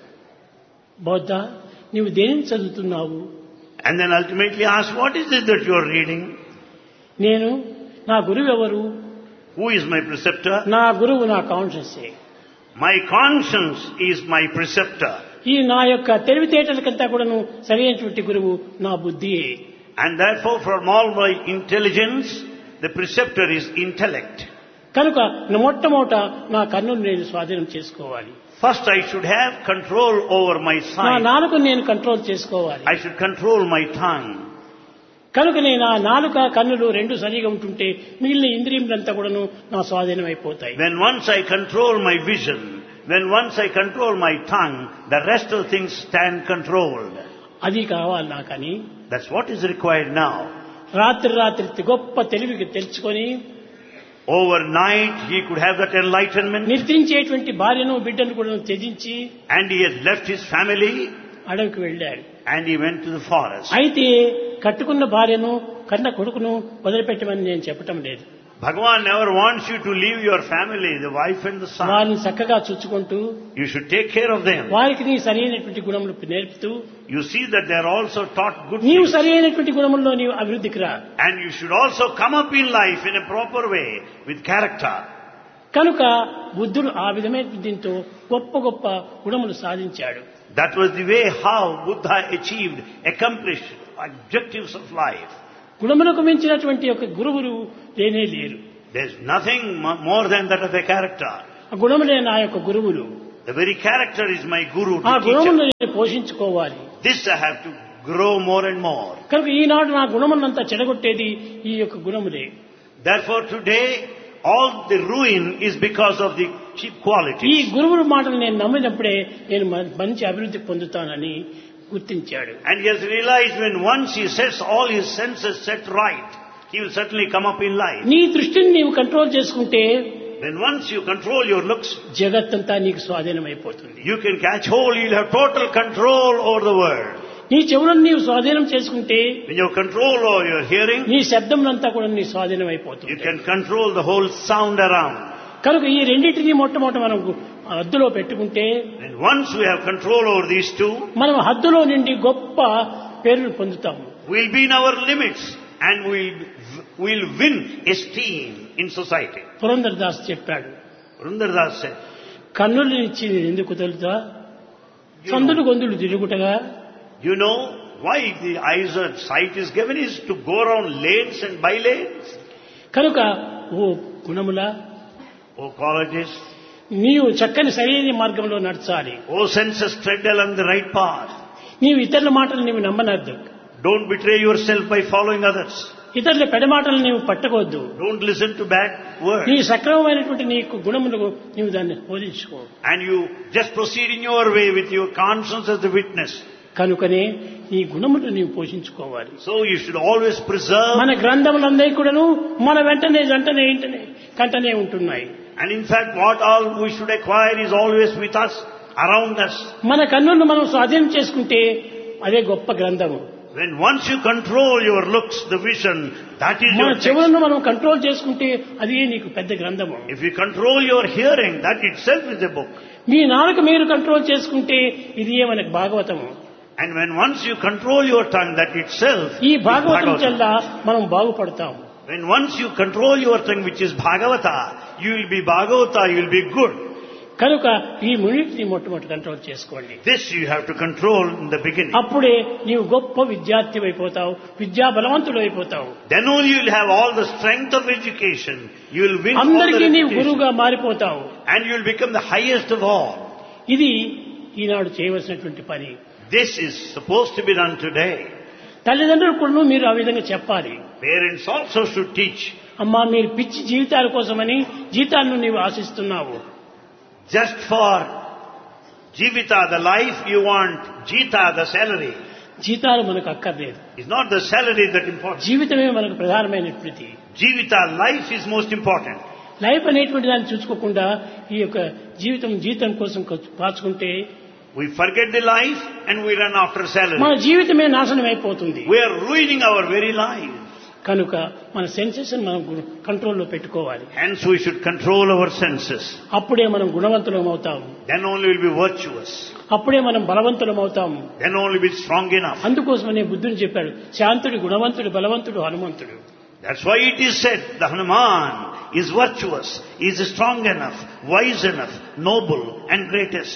బౌద్ధ నీవు దేనిని చదువుతున్నావు? And then ultimately asked, what is it that you are reading? నేను నా గురువు ఎవరు? Who is my preceptor? నా గురువు నా కాన్షియసే. My conscience is my preceptor. ఈ నా యొక్క తెలివితేటలకంతా కూడాను సరైనటువంటి గురువు నా బుద్ధియే. And therefore from all my intelligence, the preceptor is intellect. కనుక మొట్టమొదట నా కన్నును నేను స్వాధీనం చేసుకోవాలి. First I should have control over my నా sight. నాలుకను నేను కంట్రోల్ చేసుకోవాలి. I should control my tongue. కనుక నేను ఆ నాలుక కన్నులు రెండు సరిగా ఉంటుంటే మిగిలిన ఇంద్రియములంతా కూడాను నా స్వాధీనం అయిపోతాయి. When once I control my vision, when once I control my tongue, the rest of things stand controlled. అది కావాలి నాకని That's what is required now. రాత్రి రాత్రి గొప్ప తెలివికి తెలుసుకొని Overnight he could have that enlightenment, నిద్రించేటువంటి భార్యను బిడ్డను కూడా త్యజించి and he had left his family అడవికి వెళ్ళాడు. and he went to the forest. అయితే కట్టుకున్న భార్యను కన్న కొడుకును వదిలిపెట్టమని నేను చెప్పటం లేదు. Bhagavan never wants you to leave your family, the wife and the son. వారిని చక్కగా చూచుకుంటూ You should take care of them. వారికి నీ సరైనటువంటి గుణములు నేర్పుతూ You see that they are also taught good నీవు things. సరైనటువంటి గుణముల్లో నీవు అభివృద్ధికి రా. And you should also come up in life in a proper way with character. కనుక బుద్ధుడు ఆ విధమైన దీంతో గొప్ప గొప్ప గుణములు సాధించాడు. That was the way how Buddha achieved, accomplished objectives of life. గుణములకు మించినటువంటి ఒక గురువులు లేనే లేరు. There's nothing mo- more than that of a character. ఆ గుణములే నా యొక్క గురువులు. The very character is my guru, ఆ to గుణములను teacher. నేను పోషించుకోవాలి. This I have to grow more and more. కనుక ఈనాడు నా గుణములంతా చెడగొట్టేది ఈ యొక్క గుణములే. Therefore today all the ruin is because of the cheap ఈ qualities. గురువుల మాటలు నేను నమ్మినప్పుడే నేను మ- మంచి అభివృద్ధి పొందుతానని గుర్తించాడు. And he has realized when once he sets all his senses set right, he will certainly come up in life. నీ దృష్టిని నీవు కంట్రోల్ చేసుకుంటే When once you control your looks, జగత్తంతా నీకు స్వాధీనమైపోతుంది. you can catch hold, you'll have total control over the world. నీ చెవులను నీవు స్వాధీనం చేసుకుంటే When you control over your hearing, నీ శబ్దములంతా కూడా నీ స్వాధీనం అయిపోతుంది. you can control the whole sound around. కనుక ఈ రెండింటినీ మొట్టమొదట మనం హద్దులో పెట్టుకుంటే And once we have control over these two, మనం హద్దులో నుండి గొప్ప పేరును పొందుతాము. we'll be in our limits and we'll, we'll win esteem in society. Purandara Das చెప్పాడు, Purandardas said, కన్నులు ఇచ్చి ఎందుకు కుదులుతా సందులు గొంతులు తిరుగుటగా. you know why the eyes and sight is given is to go around lanes and by lanes. కనుక ఓ గుణములా O qualities, నీవు చక్కని సరైన మార్గంలో నడచాలి. O senses, tread along the right path. నీవు ఇతరుల మాటలు నీవు నమ్మనద్దు. Don't betray yourself by following others. ఇతరుల పెడమాటలు నీవు పట్టకొద్దు. Don't listen to bad words. నీ సక్రమమైనటువంటి నీకు గుణములకు నీవు దాన్ని బోధించుకో. And you just proceed in your way with your conscience as the witness. కనుకనే నీ గుణములు నీవు పోషించుకోవాలి. So you should always preserve. మన గ్రంథములందరి కూడాను మన వెంటనే జంటనే ఇంటనే కంటనే ఉంటున్నాయి. And in fact, what all we should acquire is always with us, around us. మన కన్నులను మనం స్వాధీనం చేసుకుంటే అదే గొప్ప గ్రంథము. When once you control your looks, the vision, that is మన your text. చెవులను మనం కంట్రోల్ చేసుకుంటే అదే నీకు పెద్ద గ్రంథము. If you control your hearing, that itself is a book. మీ నాలుక మీరు కంట్రోల్ చేసుకుంటే ఇది మనకు భాగవతము. And when once you control your tongue, that itself ఈ is భాగవతం Bhagavata. వల్ల మనం బాగుపడతాం. When once you control your tongue, which is Bhagavata, you will be Bhagavata, you will be good. కనుక ఈ మూడింటిని మొట్టమొదటి కంట్రోల్ చేసుకోండి. This you have to control in the beginning. అప్పుడే నీవు గొప్ప విద్యార్థి అయిపోతావు, విద్యా బలవంతుడు అయిపోతావు. Then only you will have all the strength of education. You will win all the అందరికీ నీవు reputation. గురువుగా మారిపోతావు. And you will become the highest of all. ఇది ఈనాడు చేయవలసినటువంటి పని. This is supposed to be done today. తల్లిదండ్రులు కూడా మీరు ఆ విధంగా చెప్పాలి. Parents also should teach. అమ్మా మీరు పిచ్చి జీవితాల కోసమని జీతాలను నీవు ఆశిస్తున్నావు. Just for Jivita, the life you want, Jita, the salary. జీతాలు మనకు అక్కర్లేదు. It's not the salary that important. జీవితమే మనకు ప్రధానమైనటువంటి. Jivita, life is most important. Life అనేటువంటి దాన్ని చూసుకోకుండా ఈ యొక్క జీవితం జీతం కోసం పాచుకుంటే We forget the life and we run after salary. మన జీవితమే నాశనం అయిపోతుంది. We are ruining our very life. కనుక మన సెన్సెస్ మనం కంట్రోల్లో పెట్టుకోవాలి. Hence we should control our senses. అప్పుడే మనం గుణవంతులం అవుతాము. Then only we'll be virtuous. అప్పుడే మనం బలవంతులం అవుతాము. Then only we'll be strong enough. అందుకోసమనే బుద్ధుడు చెప్పాడు, శాంతుడు గుణవంతుడు బలవంతుడు హనుమంతుడు. That's why it is said the Hanuman is virtuous, is strong enough, wise enough, noble and greatest.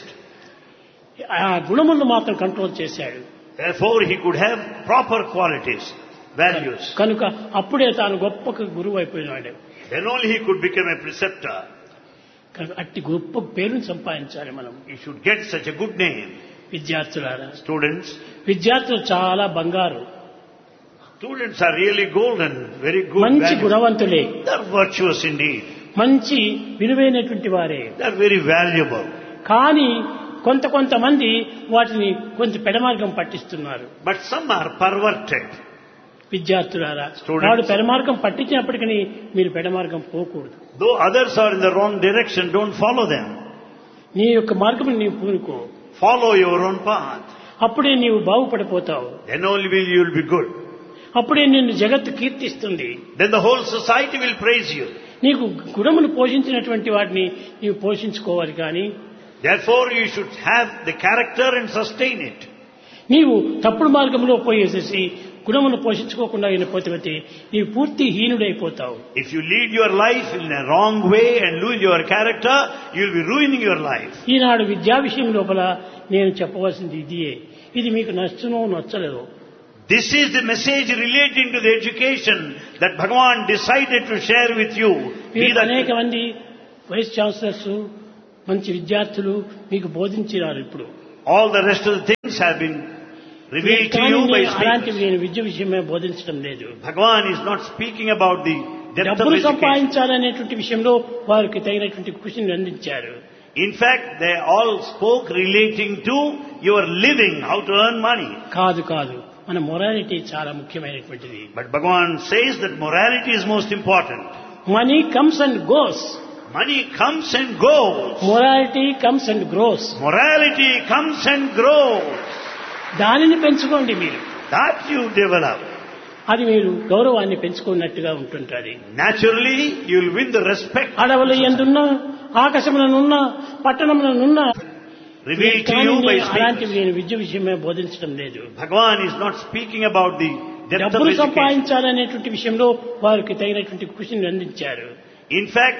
ఆ గుణములను మాత్రం కంట్రోల్ చేశాడు. Therefore he could have proper qualities, values. కనుక అప్పుడే తాను గొప్ప గురువు అయిపోయినాడు. Then only he could become a preceptor. కనుక అట్టి గొప్ప పేరును సంపాదించాలి మనం. He should get such a good name. విద్యార్థులారా, Students, విద్యార్థులు చాలా బంగారు, students are really golden, very good, మంచి valuable. గుణవంతులే, They are virtuous indeed. మంచి విలువైనటువంటి వారే. They are very valuable. కానీ కొంత కొంతమంది వాటిని కొంచెం పెడమార్గం పట్టిస్తున్నారు. But some are perverted. విద్యార్థులారా, Students. వాడు పెడమార్గం పట్టించినప్పటికీ మీరు పెడమార్గం పోకూడదు. Though others are in the wrong direction, don't follow them. నీ యొక్క మార్గం నీవు పూనుకో. Follow your own path. అప్పుడే నీవు బాగుపడిపోతావు. Then only will you will be good. అప్పుడే నిన్ను జగత్తు కీర్తిస్తుంది. Then the whole society will praise you. నీకు గుణములు పోషించినటువంటి వాటిని నీవు పోషించుకోవాలి. కానీ Therefore you should have the character and sustain it. నీవు తప్పుడు మార్గంలో పోయేసేసి గుణములు పోషించుకోకుండా అయినపోతే నీవు పూర్తి హీనుడైపోతావు. If you lead your life in a wrong way and lose your character, you will be ruining your life. ఈనాడు విద్యా విషయం లోపల నేను చెప్పవలసింది ఇదియే. ఇది మీకు నచ్చునో నచ్చలేదో. This is the message relating to the education that Bhagavan decided to share with you. Be that అనేక మంది వైస్ ఛాన్సలర్స్, మంచి విద్యార్థులు మీకు బోధించినారు. ఇప్పుడు all the rest of the things have been revealed to you by అలాంటివి speakers. నేను విద్య విషయమే బోధించడం లేదు. Bhagavan is not speaking about the depth of డబ్బులు education. సంపాదించాలనేటువంటి విషయంలో వారికి తగినటువంటి కృషిని అందించారు. In fact, they all spoke relating to your living, how to earn money. కాదు కాదు మన మొరాలిటీ చాలా ముఖ్యమైనటువంటిది. But Bhagavan says that morality is most important. Money comes and goes. Money comes and goes. Morality comes and grows. Morality comes and grows. దానిని పెంచుకోండి మీరు. That you develop. అది మీరు గౌరవాన్ని పెంచుకున్నట్టుగా ఉంటుంటారు. Naturally, you will win the respect. అడవుల యందున్న ఆకాశములనున్న పట్టణములనున్న Revealed to you by అలాంటివి speaking. నేను విద్య విషయమే బోధించడం లేదు. Bhagavan is not speaking about the depth of డబ్బులు education. సంపాదించాలనేటువంటి విషయంలో వారికి తగినటువంటి కృషిని అందించారు. In fact,